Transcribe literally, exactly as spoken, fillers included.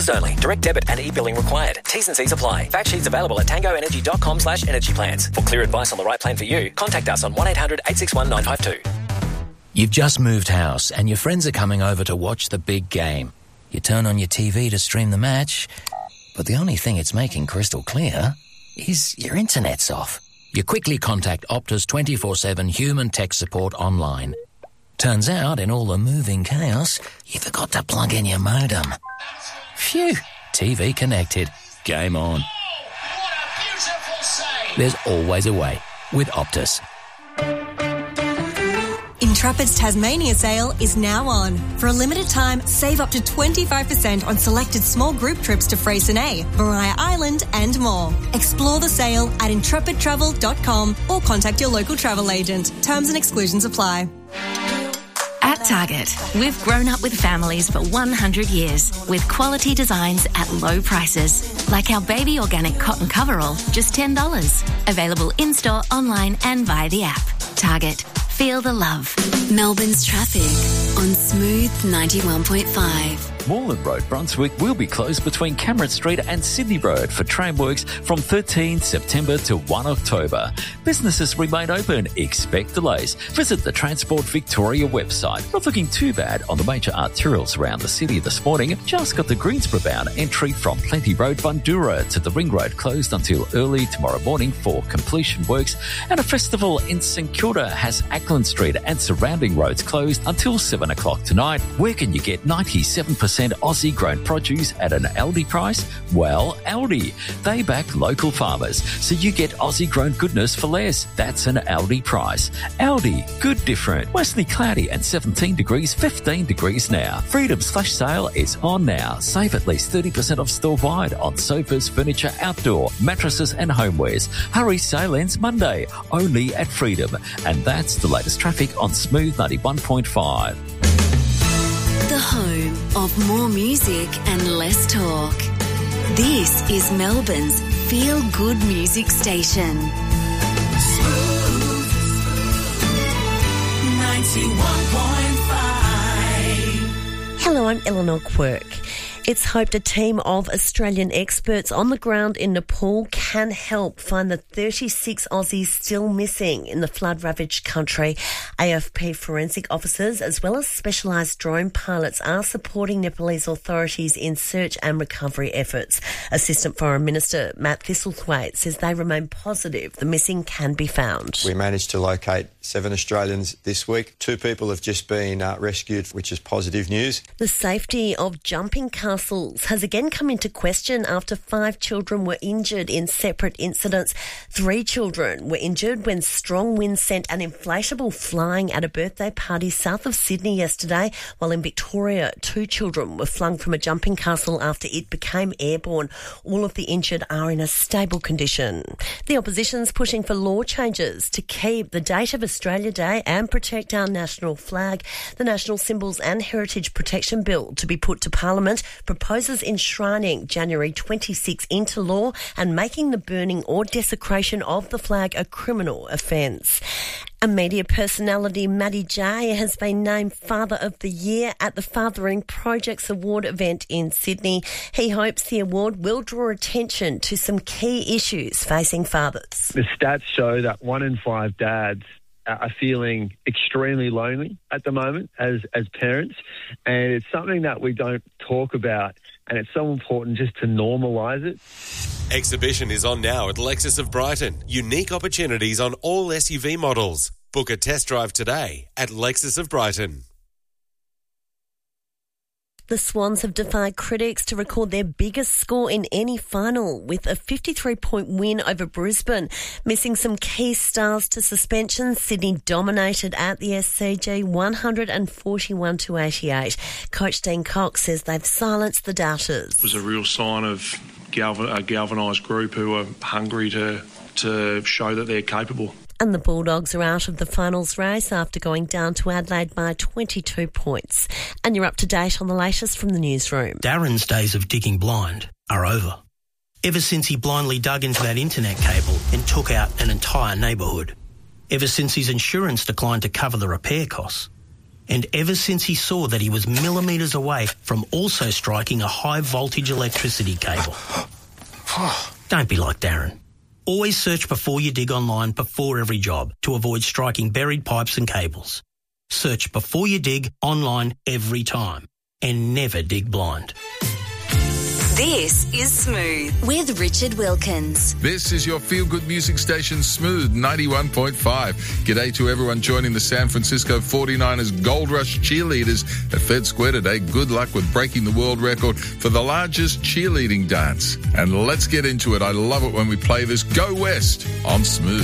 only. Direct debit and e-billing required. T's and C's apply. Fact sheets available at tangoenergy.com slash energy plans. For clear advice on the right plan for you, contact us on one eight hundred eight six one nine five two. You've just moved house and your friends are coming over to watch the big game. You turn on your T V to stream the match, but the only thing it's making crystal clear is your internet's off. You quickly contact Optus twenty-four seven human tech support online. Turns out, in all the moving chaos, you forgot to plug in your modem. Phew, T V connected. Game on. Oh, what a beautiful save! There's always a way with Optus. Intrepid's Tasmania sale is now on. For a limited time, save up to twenty-five percent on selected small group trips to Freycinet, Maria Island and more. Explore the sale at intrepid travel dot com or contact your local travel agent. Terms and exclusions apply. At Target, we've grown up with families for one hundred years with quality designs at low prices. Like our baby organic cotton coverall, just ten dollars. Available in-store, online and via the app. Target. Feel the love. Melbourne's traffic on Smooth ninety-one point five. Moreland Road, Brunswick will be closed between Cameron Street and Sydney Road for tramworks from thirteenth September to first October. Businesses remain open. Expect delays. Visit the Transport Victoria website. Not looking too bad on the major arterials around the city this morning. Just got the Greensboro bound entry from Plenty Road, Bundura to the Ring Road closed until early tomorrow morning for completion works. And a festival in St Kilda has Ackland Street and surrounding roads closed until seven o'clock tonight. Where can you get ninety-seven percent Aussie grown produce at an Aldi price? Well, Aldi. They back local farmers, so you get Aussie grown goodness for less. That's an Aldi price. Aldi, good different. Mostly cloudy and seventeen degrees, fifteen degrees now. Freedom's flash sale is on now. Save at least thirty percent off store wide on sofas, furniture, outdoor, mattresses and homewares. Hurry, sale ends Monday, only at Freedom. And that's the latest traffic on Smooth ninety-one point five. The home of more music and less talk. This is Melbourne's feel-good music station. Smooth ninety-one point five. Hello, I'm Eleanor Quirk. It's hoped a team of Australian experts on the ground in Nepal can help find the thirty-six Aussies still missing in the flood-ravaged country. A F P forensic officers as well as specialised drone pilots are supporting Nepalese authorities in search and recovery efforts. Assistant Foreign Minister Matt Thistlethwaite says they remain positive the missing can be found. We managed to locate seven Australians this week. Two people have just been uh, rescued, which is positive news. The safety of jumping castles has again come into question after five children were injured in separate incidents. Three children were injured when strong winds sent an inflatable flying at a birthday party south of Sydney yesterday, while in Victoria, two children were flung from a jumping castle after it became airborne. All of the injured are in a stable condition. The opposition's pushing for law changes to keep the date of Australia Day and protect our national flag. The National Symbols and Heritage Protection Bill to be put to Parliament proposes enshrining January twenty-sixth into law and making the burning or desecration of the flag a criminal offence. A media personality, Maddie J, has been named Father of the Year at the Fathering Projects Award event in Sydney. He hopes the award will draw attention to some key issues facing fathers. The stats show that one in five dads are feeling extremely lonely at the moment as, as parents, and it's something that we don't talk about, and it's so important just to normalise it. Exhibition is on now at Lexus of Brighton. Unique opportunities on all S U V models. Book a test drive today at Lexus of Brighton. The Swans have defied critics to record their biggest score in any final with a fifty-three point win over Brisbane. Missing some key stars to suspension, Sydney dominated at the S C G one forty-one to eighty-eight. Coach Dean Cox says they've silenced the doubters. It was a real sign of galvan- a galvanised group who are hungry to, to show that they're capable. And the Bulldogs are out of the finals race after going down to Adelaide by twenty-two points. And you're up to date on the latest from the newsroom. Darren's days of digging blind are over. Ever since he blindly dug into that internet cable and took out an entire neighbourhood. Ever since his insurance declined to cover the repair costs. And ever since he saw that he was millimetres away from also striking a high-voltage electricity cable. Don't be like Darren. Always search before you dig online before every job to avoid striking buried pipes and cables. Search before you dig online every time. And never dig blind. This is Smooth with Richard Wilkins. This is your feel-good music station, Smooth ninety-one point five. G'day to everyone joining the San Francisco forty-niners Gold Rush cheerleaders at Fed Square today. Good luck with breaking the world record for the largest cheerleading dance. And let's get into it. I love it when we play this Go West on Smooth.